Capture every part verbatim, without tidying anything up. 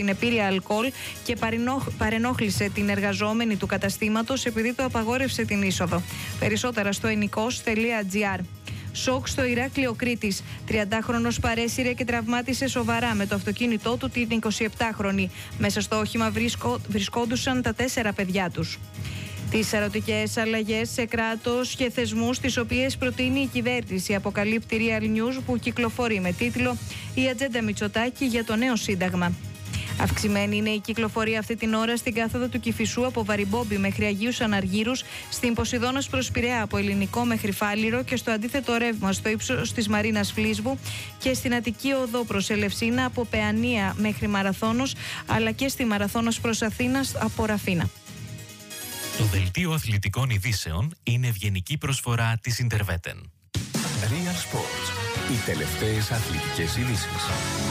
την επήρεια αλκοόλ και παρενόχλησε την εργαζόμενη του καταστήματος επειδή του απαγόρευσε την είσοδο. Περισσότερα στο ενικός τελεία τζι άρ. Σοκ στο Ηράκλειο Κρήτης. τριαντάχρονος παρέσυρε και τραυμάτισε σοβαρά με το αυτοκίνητό του την εικοσιεπτάχρονη. Μέσα στο όχημα βρισκό, βρισκόντουσαν τα τέσσερα παιδιά τους. Τις ερωτικές αλλαγές σε κράτος και θεσμούς τις οποίες προτείνει η κυβέρνηση αποκαλύπτει Real News, που κυκλοφορεί με τίτλο «Η ατζέντα Μητσοτάκη για το νέο σύνταγμα». Αυξημένη είναι η κυκλοφορία αυτή την ώρα στην κάθοδο του Κηφισού από Βαριμπόμπη μέχρι Αγίους Αναργύρους, στην Ποσειδώνας προς Πειραιά από Ελληνικό μέχρι Φάληρο και στο αντίθετο ρεύμα στο ύψος της Μαρίνας Φλίσβου και στην Αττική Οδό προς Ελευσίνα από Παιανία μέχρι Μαραθώνος, αλλά και στη Μαραθώνος προς Αθήνα από Ραφίνα. Το δελτίο αθλητικών ειδήσεων είναι ευγενική προσφορά της Interveten. Real Sports. Οι τελευταίες αθλητικές ειδήσεις.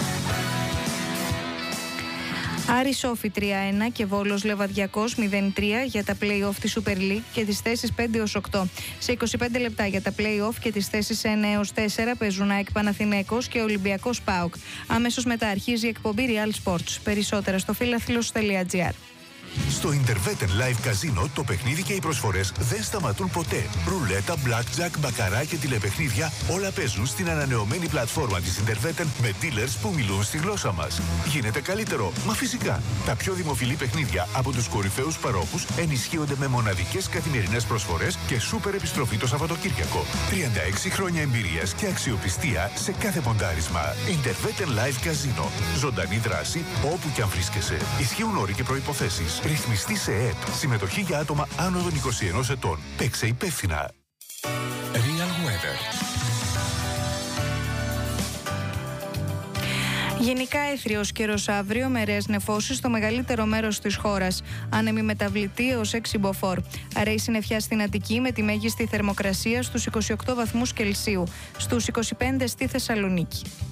Άρης Σόφι τρία ένα και Βόλος Λεβαδιακός μηδέν τρία για τα play-off της Super League και τις θέσεις πέντε έως οκτώ. Σε είκοσι πέντε λεπτά για τα play-off και τις θέσεις ένα έως τέσσερα παίζουν ΑΕΚ Παναθηναίκος και Ολυμπιακός ΠΑΟΚ. Αμέσως μετά αρχίζει η εκπομπή Real Sports. Περισσότερα στο φίλαθλος τελεία τζι άρ. Στο Interveten Live Casino το παιχνίδι και οι προσφορές δεν σταματούν ποτέ. Ρουλέτα, blackjack, μπακαρά και τηλεπαιχνίδια όλα παίζουν στην ανανεωμένη πλατφόρμα της Interveten με dealers που μιλούν στη γλώσσα μας. Γίνεται καλύτερο, μα φυσικά. Τα πιο δημοφιλή παιχνίδια από τους κορυφαίους παρόχους ενισχύονται με μοναδικές καθημερινές προσφορές και σούπερ επιστροφή το Σαββατοκύριακο. τριάντα έξι χρόνια εμπειρίας και αξιοπιστία σε κάθε ποντάρισμα. Interveten Live Casino. Ζωντανή δράση όπου και αν βρίσκεσαι. Ισχύουν όροι και προϋποθέσεις. Ρυθμιστή σε ΕΕΠ. Συμμετοχή για άτομα άνω των είκοσι ενός ετών. Παίξε υπεύθυνα. Real Weather. Γενικά έθριος καιρός αύριο με ρέες νεφώσεις στο μεγαλύτερο μέρος της χώρας. Άνεμη μεταβλητή έως έξι μποφόρ. Αραιή συννεφιά στην Αττική με τη μέγιστη θερμοκρασία στους είκοσι οκτώ βαθμούς Κελσίου. Στους είκοσι πέντε στη Θεσσαλονίκη.